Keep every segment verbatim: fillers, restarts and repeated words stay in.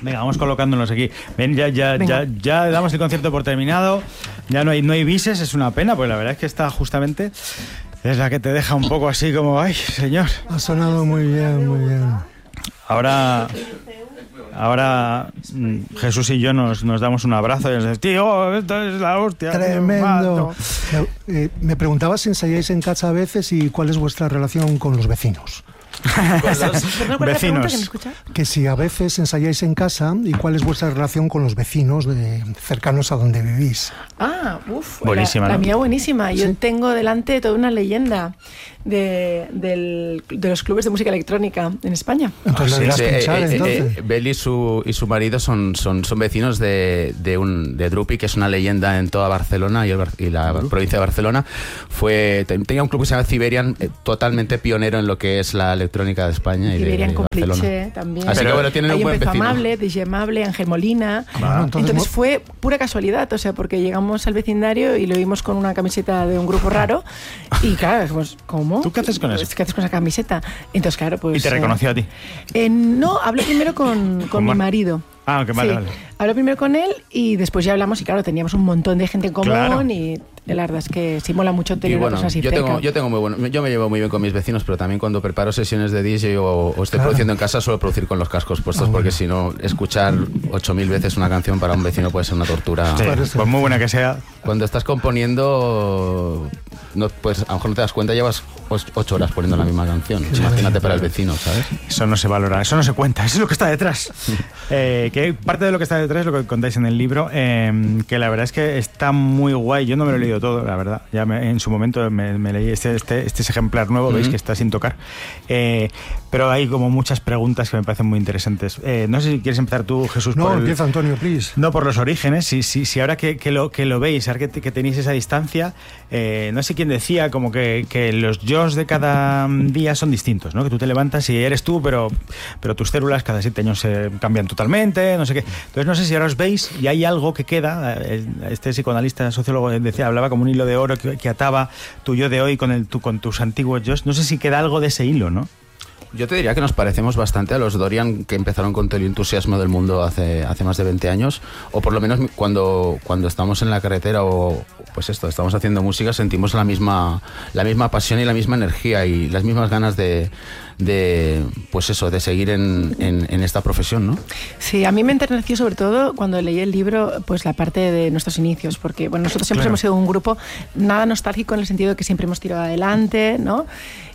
Venga, vamos colocándonos aquí. Ven, ya, ya, ya, ya damos el concierto por terminado. Ya no hay, no hay bises, es una pena, porque la verdad es que está justamente... Es la que te deja un poco así como, ay, señor. Ha sonado muy bien, muy bien. Ahora... Ahora Jesús y yo nos, nos damos un abrazo y nos decimos, tío, esto es la hostia. Tremendo. Me, eh, me preguntaba si ensayáis en casa a veces y cuál es vuestra relación con los vecinos. Con los vecinos. Que, que si a veces ensayáis en casa y cuál es vuestra relación con los vecinos de, cercanos a donde vivís. Ah, uff, buenísima, la, ¿no? la mía buenísima. Yo ¿Sí? tengo delante toda una leyenda de, del, de los clubes de música electrónica en España. Entonces, Ah, ¿le sí, das sí, pinchar, eh, eh, entonces? eh, Bel y su, y su marido son, son, son vecinos de, de, un, de Drupi, que es una leyenda en toda Barcelona y, el, y la uh-huh. provincia de Barcelona. Fue, tenía un club que se llama Siberian, eh, totalmente pionero en lo que es la electrónica de España y Siberian de, de Complice Barcelona. también. Así Pero que bueno, tienen ahí un buen empezó vecino. Amable, D J Amable, Ángel Molina. Claro, entonces, entonces fue pura casualidad, o sea, porque llegamos al vecindario y lo vimos con una camiseta de un grupo raro y claro, pues, ¿cómo? ¿Tú qué haces con eso? ¿Qué haces con esa camiseta? Entonces, claro, pues... ¿Y te reconoció eh, a ti? Eh, no, hablé primero con, con, con mi marido. Ah, que vale, sí. vale. Hablé primero con él y después ya hablamos y claro, teníamos un montón de gente en común claro. y la verdad es que sí mola mucho tener bueno, cosas así yo cerca. tengo, yo tengo muy bueno, yo me llevo muy bien con mis vecinos, pero también cuando preparo sesiones de D J o, o estoy claro. produciendo en casa suelo producir con los cascos puestos, oh, porque si no, escuchar ocho mil veces una canción para un vecino puede ser una tortura. Sí, por muy buena que sea. Cuando estás componiendo, no, pues a lo mejor no te das cuenta, llevas ocho horas poniendo la misma canción. Sí, imagínate para el vecino, ¿sabes? Eso no se valora, eso no se cuenta, eso es lo que está detrás. eh, que parte de lo que está detrás es lo que contáis en el libro, eh, que la verdad es que está muy guay. Yo no me lo he leído todo, la verdad. Ya me, en su momento me, me leí este, este, este ejemplar nuevo, uh-huh. veis que está sin tocar. Eh, pero hay como muchas preguntas que me parecen muy interesantes. Eh, no sé si quieres empezar tú, Jesús. No, por empieza el, Antonio, please. No, por los orígenes. Si, si, si ahora que, que, lo, que lo veis, ahora que, que tenéis esa distancia, eh, no sé quién decía como que, que los yo's de cada día son distintos, ¿no? Que tú te levantas y eres tú, pero, pero tus células cada siete años se cambian totalmente, no sé qué. Entonces no sé si ahora os veis y hay algo que queda. Este psicoanalista, sociólogo, decía, hablaba como un hilo de oro que, que ataba tu yo de hoy con, el, tu, con tus antiguos yo's. No sé si queda algo de ese hilo, ¿no? Yo te diría que nos parecemos bastante a los Dorian que empezaron con todo el entusiasmo del mundo hace, hace más de veinte años, o por lo menos cuando, cuando estamos en la carretera o pues esto, estamos haciendo música, sentimos la misma, la misma pasión y la misma energía y las mismas ganas de, de pues eso, de seguir en, en, en esta profesión, ¿no? Sí, a mí me enterneció sobre todo cuando leí el libro, pues la parte de nuestros inicios, porque bueno, nosotros siempre claro. hemos sido un grupo nada nostálgico en el sentido de que siempre hemos tirado adelante, ¿no?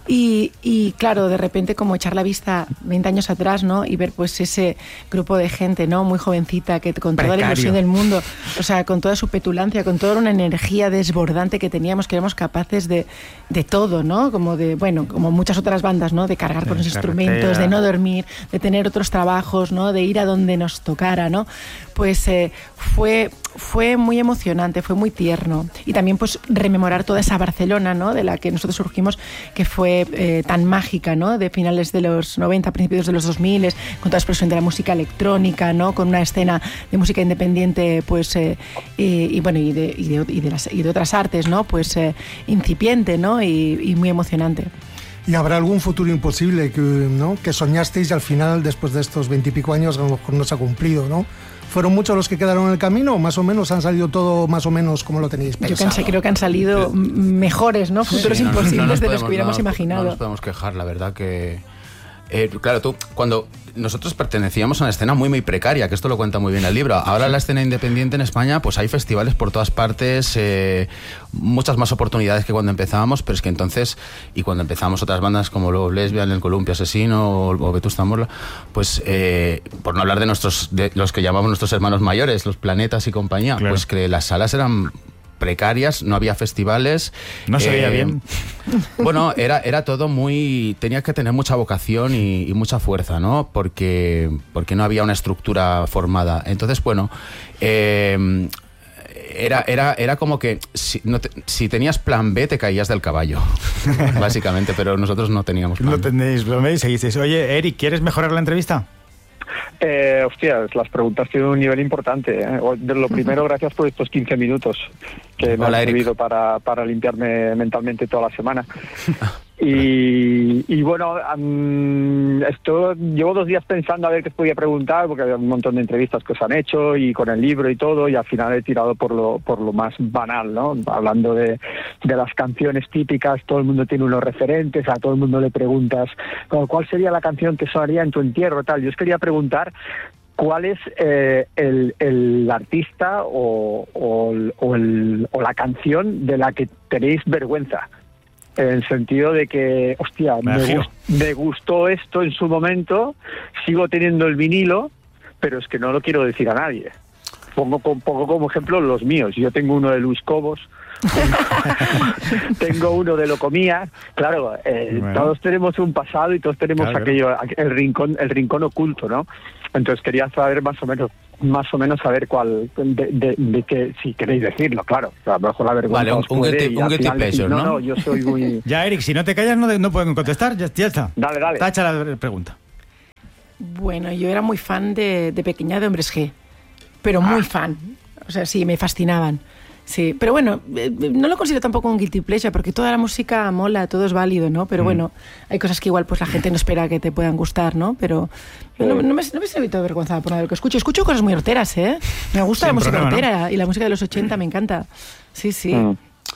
Y, y claro, de repente como echar la vista veinte años atrás, ¿no? Y ver pues ese grupo de gente, ¿no? Muy jovencita, que con toda Precario. la ilusión del mundo, o sea, con toda su petulancia, con toda una energía desbordante que teníamos, que éramos capaces de, de todo, ¿no? Como de, bueno, como muchas otras bandas, ¿no? De cargar de con los carretera. instrumentos, de no dormir, de tener otros trabajos, ¿no? De ir a donde nos tocara, ¿no? Pues eh, fue, fue muy emocionante, fue muy tierno. Y también pues rememorar toda esa Barcelona, ¿no? De la que nosotros surgimos, que fue Eh, tan mágica, ¿no? De finales de los noventa, principios de los dos mil, con toda la expresión de la música electrónica, ¿no? Con una escena de música independiente, pues, eh, y, y bueno, y de, y, de, y, de las, y de otras artes, ¿no? Pues eh, incipiente, ¿no? Y, y muy emocionante. ¿Y habrá algún futuro imposible que, ¿no? que soñasteis y al final, después de estos veintipico años, a lo mejor no se ha cumplido, ¿no? ¿Fueron muchos los que quedaron en el camino o más o menos han salido todo más o menos como lo teníais pensado? Yo creo que han salido mejores, ¿no? Futuros sí, no, imposibles no, no de podemos, los que hubiéramos no, imaginado. No nos podemos quejar, la verdad que... Eh, claro, tú, cuando nosotros pertenecíamos a una escena muy muy precaria, que esto lo cuenta muy bien el libro. Ahora la escena independiente en España, pues hay festivales por todas partes, eh, muchas más oportunidades que cuando empezábamos, pero es que entonces, y cuando empezamos otras bandas como Los Lesbian, El Columpio Asesino o, o Vetusta Morla, pues eh, por no hablar de nuestros, de los que llamamos nuestros hermanos mayores, Los Planetas y compañía, claro. pues que las salas eran precarias, no había festivales. No se veía eh, bien. Bueno, era, era todo muy... Tenía que tener mucha vocación y, y mucha fuerza, ¿no? Porque, porque no había una estructura formada. Entonces, bueno... Eh, Era, era, era como que si, no te, si tenías plan B te caías del caballo, básicamente, pero nosotros no teníamos plan B. No tenéis plan B y seguisteis. Oye, Eric, ¿quieres mejorar la entrevista? Eh, hostias, las preguntas tienen un nivel importante. ¿eh? Lo primero, gracias por estos quince minutos que me Hola, han servido para, para limpiarme mentalmente toda la semana. Y, y bueno, um, esto, llevo dos días pensando a ver qué os podía preguntar, porque hay un montón de entrevistas que os han hecho y con el libro y todo, y al final he tirado por lo por lo más banal, ¿no? Hablando de, de las canciones típicas, todo el mundo tiene unos referentes, a todo el mundo le preguntas ¿cuál sería la canción que sonaría en tu entierro? Tal. Yo os quería preguntar ¿cuál es eh, el, el artista o, o, o, el, o la canción de la que tenéis vergüenza? En el sentido de que, hostia, me, gust, me gustó esto en su momento, sigo teniendo el vinilo, pero es que no lo quiero decir a nadie. Pongo, pongo como ejemplo los míos. Yo tengo uno de Luis Cobos, tengo uno de Locomía. Claro, eh, bueno. Todos tenemos un pasado y todos tenemos claro, aquello, el rincón, el rincón oculto, ¿no? Entonces quería saber más o menos, más o menos saber cuál, de, de, de qué, si queréis decirlo, claro. A lo mejor la vergüenza vale, un, os puede guilty, un guilty pleasure, decir, ¿no? No, no, yo soy muy... Ya, Eric, si no te callas no, no pueden contestar, ya, ya está. Dale, dale. Tacha la pregunta. Bueno, yo era muy fan de, de pequeña de Hombres G, pero muy ah. fan. O sea, sí, me fascinaban. Sí, pero bueno, eh, no lo considero tampoco un guilty pleasure porque toda la música mola, todo es válido, ¿no? Pero mm. bueno, hay cosas que igual pues la gente no espera que te puedan gustar, ¿no? Pero no, no, me, no me siento avergonzada por nada de lo que escucho. Escucho cosas muy horteras, ¿eh? Me gusta Sin la música problema, hortera, ¿no? Y la música de los ochenta me encanta. Sí, sí. Mm.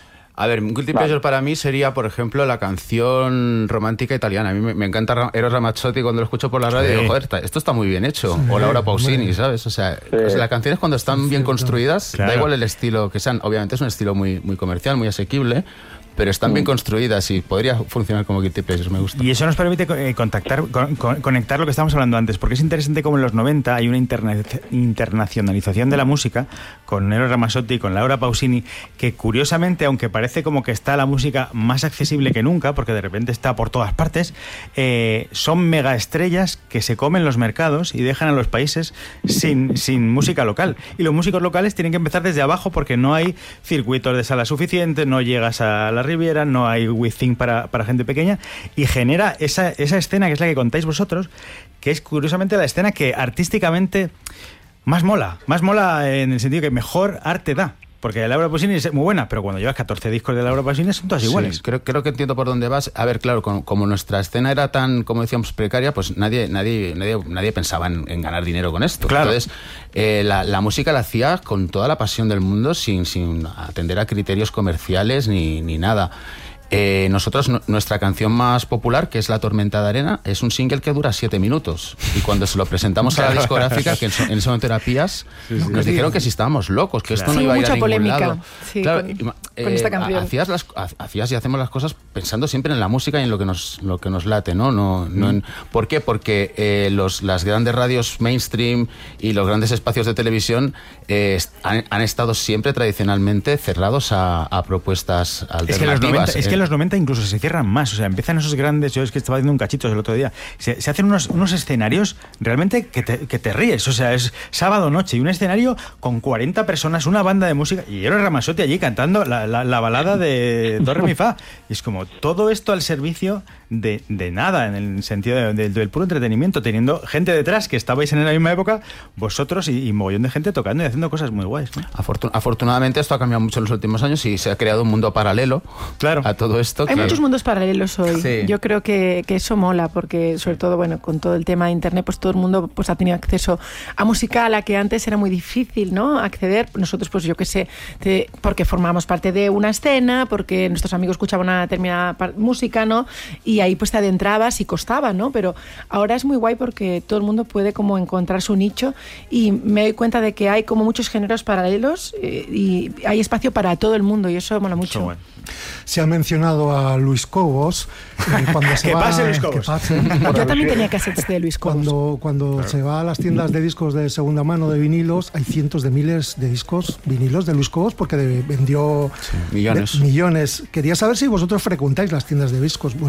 A ver, un guilty pleasure para mí sería, por ejemplo, la canción romántica italiana. A mí me, me encanta Eros Ramazzotti cuando lo escucho por la radio sí. y digo, joder, esto está muy bien hecho. Sí, o Laura Pausini, bueno. ¿sabes? O sea, sí. o sea, las canciones cuando están sí, bien construidas, claro. da igual el estilo que sean. Obviamente es un estilo muy, muy comercial, muy asequible, pero están mm. bien construidas y podría funcionar como guilty pleasure, me gusta. Y eso nos permite eh, contactar, con, con, conectar lo que estábamos hablando antes, porque es interesante como en los noventa hay una interna internacionalización de la música, con Eros Ramazzotti, con Laura Pausini, que curiosamente, aunque parece como que está la música más accesible que nunca, porque de repente está por todas partes, eh, son mega estrellas que se comen los mercados y dejan a los países sin, sin música local. Y los músicos locales tienen que empezar desde abajo porque no hay circuitos de sala suficientes, no llegas a la Riviera, no hay WeThink para, para gente pequeña, y genera esa, esa escena que es la que contáis vosotros, que es curiosamente la escena que artísticamente más mola, más mola en el sentido que mejor arte da. Porque Laura Pausini es muy buena, pero cuando llevas catorce discos de Laura Pausini son todas iguales. Sí, creo, creo que entiendo por dónde vas. A ver, claro, como, como nuestra escena era tan, como decíamos, precaria, pues nadie nadie nadie, nadie pensaba en, en ganar dinero con esto. Claro. Entonces, eh, la, la música la hacía con toda la pasión del mundo, sin, sin atender a criterios comerciales ni, ni nada. Eh, nosotros, no, nuestra canción más popular, que es La Tormenta de Arena, es un single que dura siete minutos. Y cuando se lo presentamos a la discográfica, que en ese momento era Pías, sí, sí, nos sí. dijeron que si estábamos locos, que claro. esto no sí, iba a ir a ningún polémica. lado. Sí, claro, con, y, con eh, esta canción. Hacías, las, hacías y hacemos las cosas pensando siempre en la música y en lo que nos, lo que nos late, ¿no? no, no mm. en, ¿Por qué? Porque eh, los, las grandes radios mainstream y los grandes espacios de televisión eh, han, han estado siempre tradicionalmente cerrados a, a propuestas alternativas. Es que, los noventa, es que en los noventa incluso se cierran más, o sea, empiezan esos grandes, yo es que estaba haciendo un cachito el otro día, se, se hacen unos, unos escenarios realmente que te, que te ríes, o sea, es sábado noche y un escenario con cuarenta personas, una banda de música, y Eros Ramazzotti allí cantando la, la, la balada de Do, Re, Mi, Fa, y es como todo esto al servicio de, de nada, en el sentido de, de, del puro entretenimiento, teniendo gente detrás que estabais en la misma época, vosotros y, y mogollón de gente tocando y haciendo cosas muy guays, ¿no? Afortun- afortunadamente esto ha cambiado mucho en los últimos años y se ha creado un mundo paralelo claro. a todo esto. Hay que... muchos mundos paralelos hoy. Sí. Yo creo que, que eso mola porque sobre todo, bueno, con todo el tema de internet, pues todo el mundo pues ha tenido acceso a música a la que antes era muy difícil, ¿no? Acceder. Nosotros, pues yo qué sé, te, porque formábamos parte de una escena, porque nuestros amigos escuchaban una determinada par- música, ¿no? Y ahí pues te adentrabas y costaba, ¿no? Pero ahora es muy guay porque todo el mundo puede como encontrar su nicho y me doy cuenta de que hay como muchos géneros paralelos eh, y hay espacio para todo el mundo y eso mola mucho. Bueno. Se ha mencionado a Luis Cobos. Eh, cuando se que va, pase Luis Cobos. Que pase. Yo también tenía cassettes de Luis Cobos. Cuando, cuando claro. se va a las tiendas de discos de segunda mano de vinilos, hay cientos de miles de discos vinilos de Luis Cobos porque de, vendió sí, millones. De, millones. Quería saber si vosotros frecuentáis las tiendas de discos. Vuestro sí,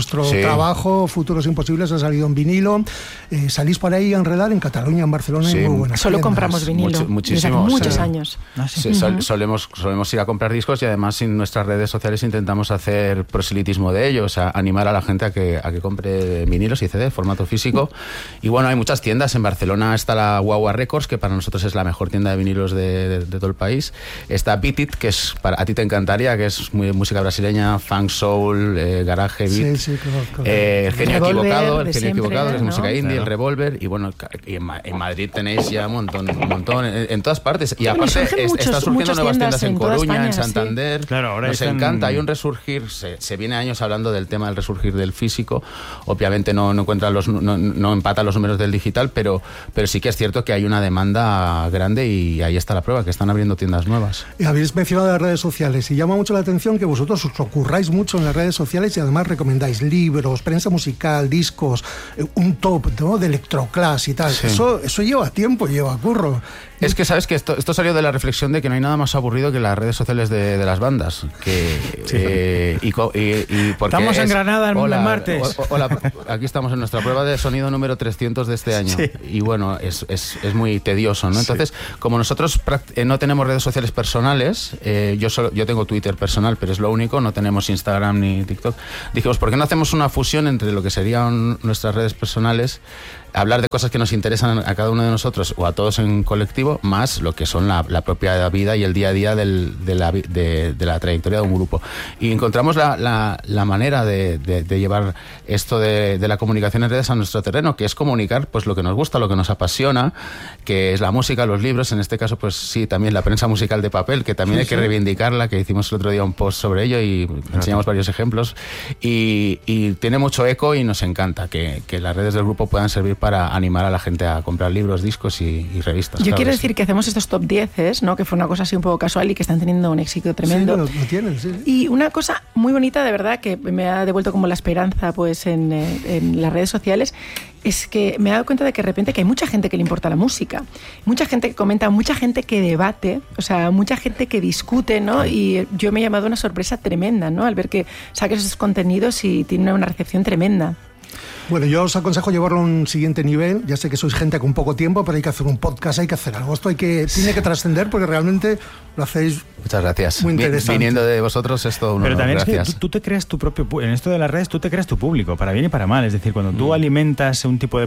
trabajo, Futuros Imposibles, ha salido en vinilo. Eh, salís por ahí a enredar en Cataluña, en Barcelona, sí. en muy buenas Solo tiendas. compramos vinilo. Mucho, muchísimo. Desde hace muchos sí. años. Ah, sí. Sí, sol, solemos, solemos ir a comprar discos y además en nuestras redes sociales intentamos hacer proselitismo de ellos, a animar a la gente a que, a que compre vinilos y C D, formato físico. Y bueno, hay muchas tiendas. En Barcelona está la Guagua Records, que para nosotros es la mejor tienda de vinilos de, de, de todo el país. Está Beat It, que es para a ti te encantaría, que es muy, música brasileña, funk, soul, eh, garage, beat. Sí, sí, claro, claro. Eh, el genio Revolver, equivocado, el de genio siempre, equivocado, que es ¿no? música indie, Claro. el Revolver. Y bueno, y en, en Madrid tenéis ya un montón, un montón en, en todas partes. Y aparte surgen es, muchos- está surgiendo muchas nuevas tiendas tiendas en en toda Coruña, España, en sí. Santander. Claro, ahora Nos están- encanta, hay un resurgir, se, se viene años hablando del tema del resurgir del físico. Obviamente no, no encuentra los no, no empata los números del digital, pero, pero sí que es cierto que hay una demanda grande y ahí está la prueba, que están abriendo tiendas nuevas. Y habéis mencionado las redes sociales y llama mucho la atención que vosotros os ocurráis mucho en las redes sociales y además recomendáis libros, prensa musical, discos, eh, un top, ¿no?, de electroclass y tal. Sí. Eso, eso lleva tiempo, lleva curro. Es que sabes que esto, esto salió de la reflexión de que no hay nada más aburrido que las redes sociales de, de las bandas. Que, Sí. eh, y, co- y- y porque Estamos en es- Granada el hola, martes. o- Hola, aquí estamos en nuestra prueba de sonido número trescientos de este año. Sí. Y bueno, es, es, es muy tedioso, ¿no? Entonces, como nosotros pract- eh, no tenemos redes sociales personales, eh, yo, solo, yo tengo Twitter personal, pero es lo único, no tenemos Instagram ni TikTok, dijimos, ¿por qué no hacemos una fusión entre lo que serían nuestras redes personales, hablar de cosas que nos interesan a cada uno de nosotros o a todos en colectivo, más lo que son la, la propia vida y el día a día del, de, la, vi- de, de la trayectoria de un grupo? Y encontramos la, la, la manera de, de, de llevar esto de, de la comunicación en redes a nuestro terreno, que es comunicar pues lo que nos gusta, lo que nos apasiona, que es la música, los libros, en este caso pues sí, también la prensa musical de papel, que también Sí, hay que sí. reivindicarla, que hicimos el otro día un post sobre ello y enseñamos varios ejemplos, y, y tiene mucho eco y nos encanta que, que las redes del grupo puedan servir para animar a la gente a comprar libros, discos y, y revistas. Yo claro quiero que decir sí. que hacemos estos top diez, ¿no?, que fue una cosa así un poco casual y que están teniendo un éxito tremendo. Sí, lo, lo tienen, sí. Y una cosa muy bonita, de verdad, que me ha devuelto como la esperanza pues en, eh, en las redes sociales, es que me he dado cuenta de que de repente que hay mucha gente que le importa la música, mucha gente que comenta, mucha gente que debate, o sea, mucha gente que discute, ¿no? Y yo me he llamado una sorpresa tremenda, ¿no?, al ver que saques esos contenidos y tiene una recepción tremenda. Bueno, yo os aconsejo llevarlo a un siguiente nivel. Ya sé que sois gente con poco tiempo, pero hay que hacer un podcast, hay que hacer algo. Esto hay que, tiene que trascender porque realmente lo hacéis. Muchas gracias. Muy Vi- interesante. Viniendo de vosotros es todo un Pero honor. también Gracias. es que tú, tú te creas tu propio pu- en esto de las redes tú te creas tu público, para bien y para mal. Es decir, cuando tú alimentas un tipo de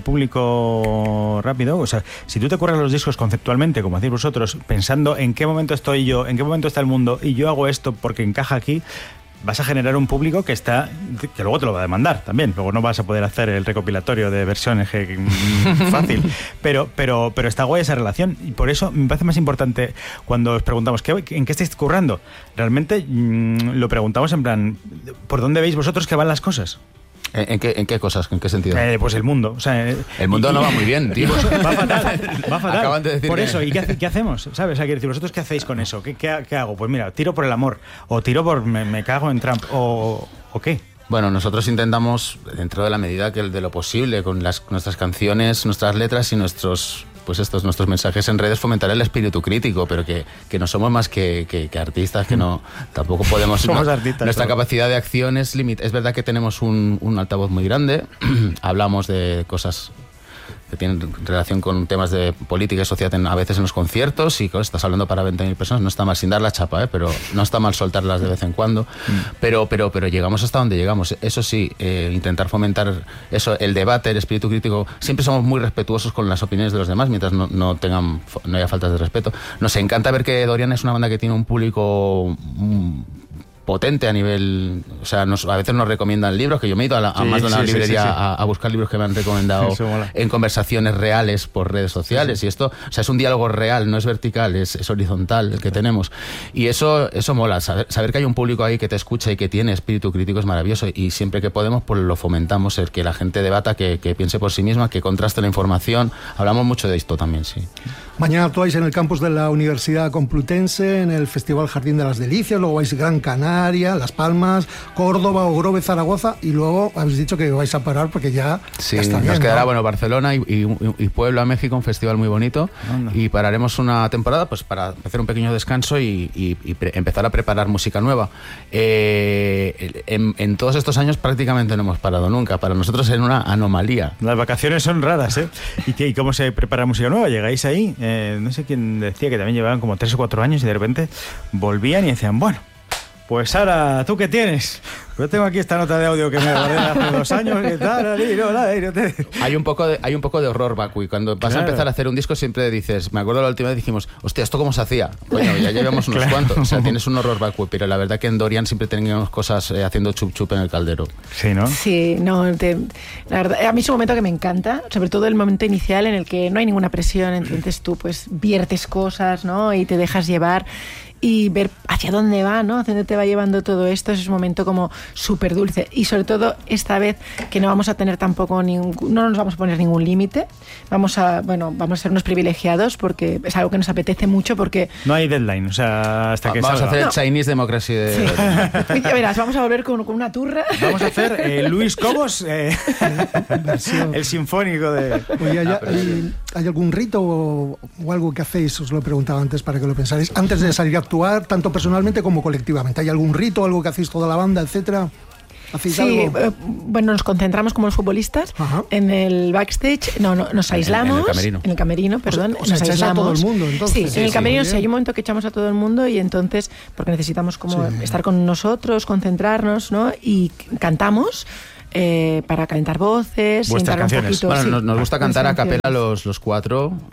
público rápido, o sea, si tú te curras los discos conceptualmente, como hacéis vosotros, pensando en qué momento estoy yo, en qué momento está el mundo, y yo hago esto porque encaja aquí, vas a generar un público que está que luego te lo va a demandar también. Luego no vas a poder hacer el recopilatorio de versiones que, mm, fácil, pero pero pero está guay esa relación, y por eso me parece más importante cuando os preguntamos ¿qué, en qué estáis currando. Realmente mmm, lo preguntamos en plan, ¿por dónde veis vosotros que van las cosas? ¿En, en qué, ¿En qué cosas? ¿En qué sentido? Eh, pues el mundo, o sea, eh, El mundo y- no va muy bien, tío. Va fatal, va fatal. Acaban de decir por que- eso, ¿y qué, hace- qué hacemos? ¿Sabes? O sea, quiero decir, ¿vosotros qué hacéis con eso? ¿Qué, qué, qué hago? Pues mira, tiro por el amor, o tiro por me, me cago en Trump, o, o qué. Bueno, nosotros intentamos, dentro de la medida que de lo posible, con las, nuestras canciones, nuestras letras y nuestros pues estos nuestros mensajes en redes, fomentar el espíritu crítico, pero que, que no somos más que, que, que artistas, que no tampoco podemos... Somos no, artistas, nuestra solo. capacidad de acción es limitada. Es verdad que tenemos un, un altavoz muy grande, hablamos de cosas que tienen relación con temas de política y sociedad en, a veces en los conciertos, y claro, estás hablando para veinte mil personas, no está mal, sin dar la chapa, ¿eh? Pero no está mal soltarlas de vez en cuando, pero, pero, pero llegamos hasta donde llegamos. Eso sí, eh, intentar fomentar eso, el debate, el espíritu crítico. Siempre somos muy respetuosos con las opiniones de los demás, mientras no, no tengan, no haya faltas de respeto. Nos encanta ver que Dorian es una banda que tiene un público mm, potente a nivel, o sea, nos, a veces nos recomiendan libros, que yo me he ido a, la, a Sí, más de una sí, sí, librería sí, sí. A, a buscar libros que me han recomendado Eso mola. en conversaciones reales por redes sociales, y esto, o sea, es un diálogo real, no es vertical, es, es horizontal el que tenemos, y eso eso mola, saber, saber que hay un público ahí que te escucha y que tiene espíritu crítico es maravilloso, y siempre que podemos pues lo fomentamos, el que la gente debata, que, que piense por sí misma, que contraste la información. Hablamos mucho de esto también, sí. Mañana actuáis en el campus de la Universidad Complutense, en el Festival Jardín de las Delicias, luego vais a Gran Canal, Canaria, Las Palmas, Córdoba, Ogrove, Zaragoza, y luego habéis dicho que vais a parar porque ya sí, está bien, nos quedará, ¿no? bueno, Barcelona y, y, y Puebla, México, un festival muy bonito. Anda. Y pararemos una temporada pues para hacer un pequeño descanso y, y, y pre- empezar a preparar música nueva. Eh, en, en todos estos años prácticamente no hemos parado nunca. Para nosotros es una anomalía. Las vacaciones son raras, ¿eh? ¿Y, qué, y cómo se prepara música nueva? Llegáis ahí, eh, no sé quién decía que también llevaban como tres o cuatro años y de repente volvían y decían, bueno, pues ahora, ¿tú qué tienes? Yo tengo aquí esta nota de audio que me guardé hace dos años y tal, hay un poco de hay un poco de horror vacui. Cuando vas claro. a empezar a hacer un disco siempre dices, me acuerdo la última vez dijimos, hostia, ¿esto cómo se hacía? Coño, ya llevamos unos claro. cuantos. O sea, tienes un horror vacui, pero la verdad que en Dorian siempre teníamos cosas eh, haciendo chup chup en el caldero. Sí, ¿no? Sí, no, te, la verdad, a mí es un momento que me encanta, sobre todo el momento inicial en el que no hay ninguna presión, entonces tú pues viertes cosas, ¿no? Y te dejas llevar y ver hacia dónde va, ¿no? Hacia dónde te va llevando todo esto. Es un momento como súper dulce. Y sobre todo esta vez que no vamos a tener tampoco ningún, no nos vamos a poner ningún límite. Vamos a, bueno, vamos a ser unos privilegiados porque es algo que nos apetece mucho porque... No hay deadline, o sea, hasta que vamos salga. a hacer el no. Chinese Democracy de... Sí. Ya verás, vamos a volver con, con una turra. Vamos a hacer eh, Luis Cobos, eh, el sinfónico de... Oye, ¿hay, hay, ¿hay algún rito o, o algo que hacéis? Os lo he preguntado antes para que lo pensáis. Antes de salir a actuar, tanto personalmente como colectivamente. ¿Hay algún rito, algo que hacéis toda la banda, etcétera? ¿Hacéis sí, algo? Eh, bueno, nos concentramos como los futbolistas. Ajá. En el backstage, no, no nos aislamos. En, en el camerino. En el camerino, perdón. O sea, nos aislamos. A todo el mundo, entonces. Sí, sí en el sí, camerino sí, hay un momento que echamos a todo el mundo y entonces, porque necesitamos como sí. estar con nosotros, concentrarnos, ¿no? Y cantamos. Eh, para calentar voces, vuestras canciones. Un poquito, bueno, sí, nos, nos gusta cantar a capela los, los cuatro. Uh-huh.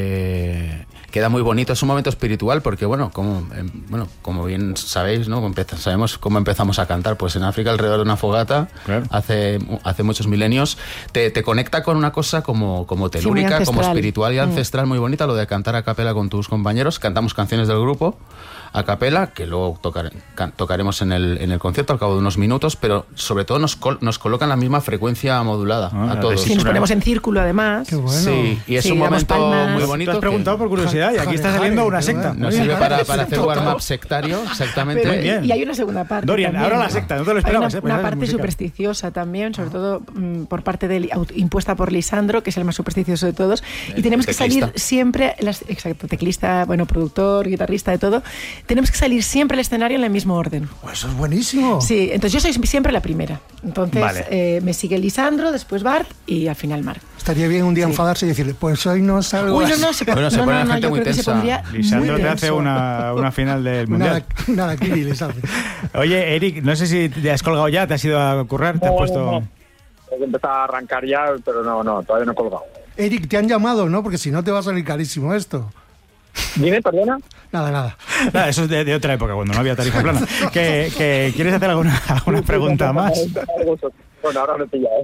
Eh, queda muy bonito, es un momento espiritual porque, bueno, como, eh, bueno, como bien sabéis, ¿no? Empeza, sabemos cómo empezamos a cantar. Pues en África, alrededor de una fogata, claro. hace, hace muchos milenios, te, te conecta con una cosa como, como telúrica, sí, como espiritual y ancestral, mm. muy bonita, lo de cantar a capela con tus compañeros. Cantamos canciones del grupo a capela, que luego tocar, can, tocaremos en el, en el concierto al cabo de unos minutos, pero sobre todo nos, col, nos colocan la misma frecuencia modulada ah, a todos. Sí, nos ponemos en círculo además. Qué bueno. Sí, y es sí, un momento palmas. muy bonito. Te has preguntado por curiosidad y aquí está saliendo una secta. Nos sirve para, para hacer warm-up sectario, exactamente. Pero, bien. Y hay una segunda parte. Dorian, también, ahora la secta, no te lo esperabas. Hay una, eh, una parte supersticiosa también, sobre todo mm, por parte de, impuesta por Lisandro, que es el más supersticioso de todos. Y el tenemos teclista. que salir siempre, las, exacto, teclista, bueno, productor, guitarrista, de todo. Tenemos que salir siempre al escenario en el mismo orden. Oh, eso es buenísimo. Sí, entonces yo soy siempre la primera. Entonces vale. eh, me sigue Lisandro, después Bart y al final Marc. Estaría bien un día sí. enfadarse y decirle, pues hoy no salgo. Uy, no, no, se, bueno, se no, pone no, la no, gente yo muy creo tensa. Que se pondría Lisandro muy te hace una, una final del mundial. Nada, nada aquí les hace. Oye, Eric, no sé si te has colgado ya, te has ido a currar, te has no, puesto... No, no. Tengo que empezar a arrancar ya, pero no, no, todavía no he colgado. Eric, te han llamado, ¿no? Porque si no te va a salir carísimo esto. Dime, perdona. Nada, nada. Nada, eso es de, de otra época, cuando no había tarifa plana. ¿Que, que, ¿Quieres hacer alguna, alguna pregunta más? Bueno, ahora me pilla, ¿eh?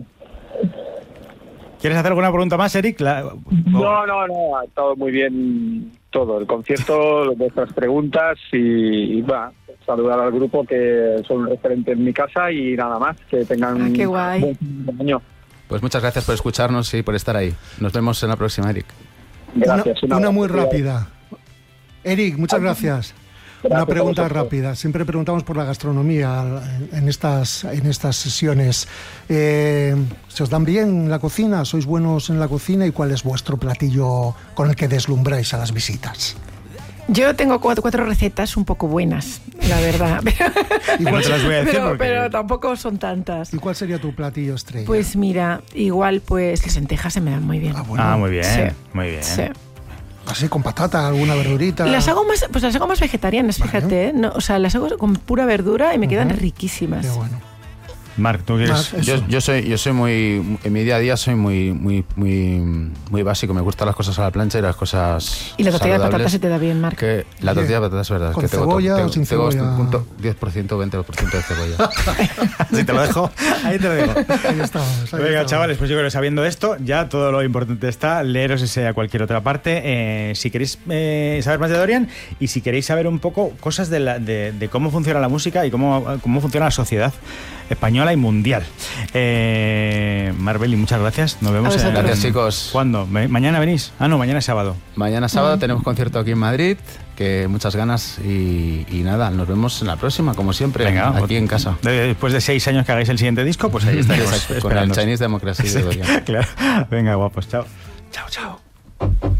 ¿Quieres hacer alguna pregunta más, Eric? La... No, no, no, ha estado muy bien todo. El concierto, vuestras preguntas y, y va, saludar al grupo que son un referente en mi casa y nada más. Que tengan ah, qué guay. un buen año. Pues muchas gracias por escucharnos y por estar ahí. Nos vemos en la próxima, Eric. Gracias. Una, una muy rápida. Eric, muchas gracias. Gracias Una pregunta rápida. Siempre preguntamos por la gastronomía en estas, en estas sesiones. Eh, ¿Se os dan bien la cocina? ¿Sois buenos en la cocina? ¿Y cuál es vuestro platillo con el que deslumbráis a las visitas? Yo tengo cuatro, cuatro recetas un poco buenas, la verdad. Igual te las voy a decir pero, porque... pero tampoco son tantas. ¿Y cuál sería tu platillo estrella? Pues mira, igual pues las lentejas se me dan muy bien. Ah, bueno. ah muy bien, sí. muy bien. Sí. Así con patata, alguna verdurita. Las hago más, pues las hago más vegetarianas, vale. fíjate, ¿eh? No, o sea, las hago con pura verdura y me uh-huh. quedan riquísimas. Qué bueno. Marc, ¿tú quieres? Marc, yo, yo soy, yo soy muy, en mi día a día soy muy, muy, muy, muy básico. Me gustan las cosas a la plancha y las cosas. Y la tortilla de patata se te da bien, Marc. Que la tortilla de patata es verdad. ¿Con que cebolla tengo, o sin tengo, cebolla? Tengo diez por ciento, veinte por ciento de cebolla. Si te lo dejo, ahí te lo dejo. Ahí estamos. Ahí Venga, estamos. chavales, pues yo creo que sabiendo esto, ya todo lo importante está. Leeros ese a cualquier otra parte. Eh, si queréis eh, saber más de Dorian y si queréis saber un poco cosas de, la, de, de cómo funciona la música y cómo, cómo funciona la sociedad española. española y mundial. Eh, Marbeli, muchas gracias. Nos vemos. En, gracias, chicos. ¿Cuándo? ¿Mañana venís? Ah, no, mañana es sábado. Mañana sábado mm. tenemos concierto aquí en Madrid, que muchas ganas y, y nada, nos vemos en la próxima, como siempre, Venga, aquí en casa. Después de seis años que hagáis el siguiente disco, pues ahí estaremos. Con el Chinese Democracy. Sí, claro. Venga, guapos. Chao. Chao, chao.